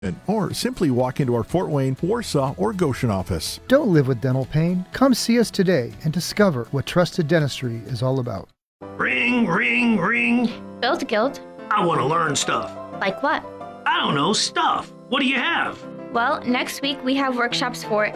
or simply walk into our Fort Wayne, Warsaw, or Goshen office. Don't live with dental pain. Come see us today and discover what trusted dentistry is all about. Ring, ring, ring. Build Guild. I want to learn stuff. Like what? I don't know, stuff. What do you have? Well, next week we have workshops for